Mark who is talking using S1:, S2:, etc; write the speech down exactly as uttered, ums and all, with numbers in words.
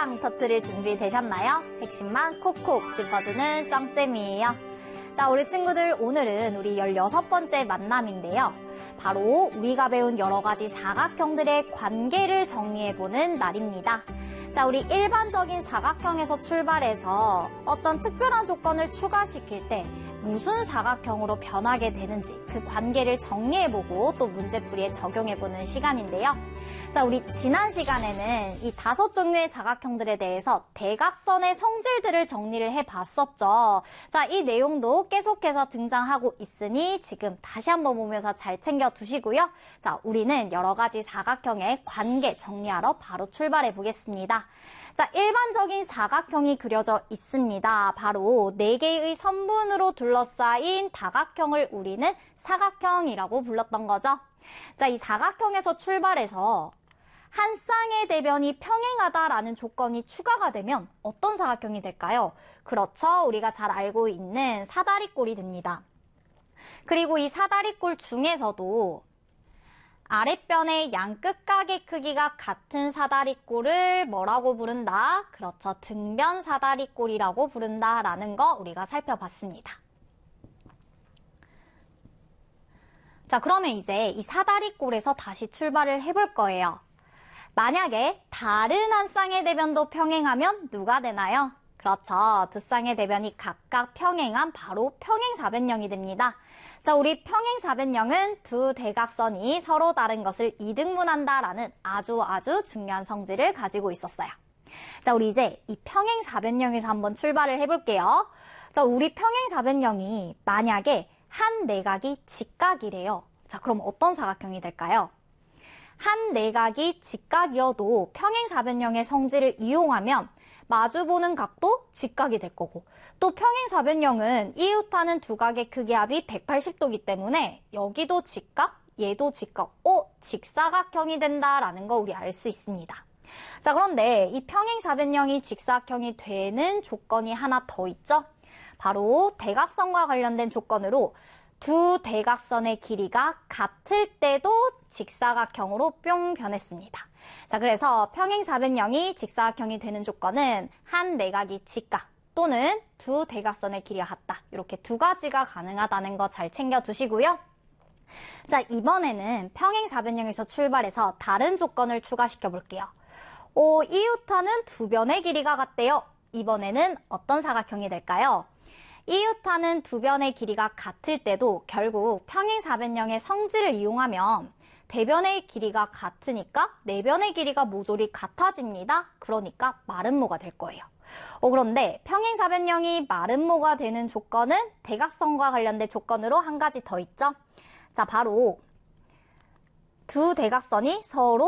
S1: 팡팡 터뜨릴 준비 되셨나요? 핵심만 콕콕 짚어주는 짱쌤이에요. 자, 우리 친구들 오늘은 우리 열여섯 번째 만남인데요. 바로 우리가 배운 여러 가지 사각형들의 관계를 정리해보는 날입니다. 자, 우리 일반적인 사각형에서 출발해서 어떤 특별한 조건을 추가시킬 때 무슨 사각형으로 변하게 되는지 그 관계를 정리해보고 또 문제풀이에 적용해보는 시간인데요. 자, 우리 지난 시간에는 이 다섯 종류의 사각형들에 대해서 대각선의 성질들을 정리를 해봤었죠. 자, 이 내용도 계속해서 등장하고 있으니 지금 다시 한번 보면서 잘 챙겨두시고요. 자, 우리는 여러 가지 사각형의 관계 정리하러 바로 출발해 보겠습니다. 자, 일반적인 사각형이 그려져 있습니다. 바로 네 개의 선분으로 둘러싸인 다각형을 우리는 사각형이라고 불렀던 거죠. 자, 이 사각형에서 출발해서 한 쌍의 대변이 평행하다라는 조건이 추가가 되면 어떤 사각형이 될까요? 그렇죠. 우리가 잘 알고 있는 사다리꼴이 됩니다. 그리고 이 사다리꼴 중에서도 아랫변의 양 끝각의 크기가 같은 사다리꼴을 뭐라고 부른다? 그렇죠. 등변 사다리꼴이라고 부른다라는 거 우리가 살펴봤습니다. 자, 그러면 이제 이 사다리꼴에서 다시 출발을 해볼 거예요. 만약에 다른 한 쌍의 대변도 평행하면 누가 되나요? 그렇죠. 두 쌍의 대변이 각각 평행한 바로 평행사변형이 됩니다. 자, 우리 평행사변형은 두 대각선이 서로 다른 것을 이등분한다라는 아주 아주 중요한 성질을 가지고 있었어요. 자, 우리 이제 이 평행사변형에서 한번 출발을 해볼게요. 자, 우리 평행사변형이 만약에 한 내각이 직각이래요. 자, 그럼 어떤 사각형이 될까요? 한 내각이 직각이어도 평행사변형의 성질을 이용하면 마주보는 각도 직각이 될 거고, 또 평행사변형은 이웃하는 두 각의 크기 합이 백팔십 도이기 때문에 여기도 직각, 얘도 직각, 어? 직사각형이 된다라는 거 우리 알 수 있습니다. 자, 그런데 이 평행사변형이 직사각형이 되는 조건이 하나 더 있죠? 바로 대각선과 관련된 조건으로 두 대각선의 길이가 같을 때도 직사각형으로 뿅 변했습니다. 자, 그래서 평행사변형이 직사각형이 되는 조건은 한 내각이 직각 또는 두 대각선의 길이가 같다. 이렇게 두 가지가 가능하다는 거 잘 챙겨두시고요. 자, 이번에는 평행사변형에서 출발해서 다른 조건을 추가시켜 볼게요. 오, 이웃하는 두 변의 길이가 같대요. 이번에는 어떤 사각형이 될까요? 이웃하는 두 변의 길이가 같을 때도 결국 평행사변형의 성질을 이용하면 대변의 길이가 같으니까 네 변의 길이가 모조리 같아집니다. 그러니까 마름모가 될 거예요. 어, 그런데 평행사변형이 마름모가 되는 조건은 대각선과 관련된 조건으로 한 가지 더 있죠. 자, 바로 두 대각선이 서로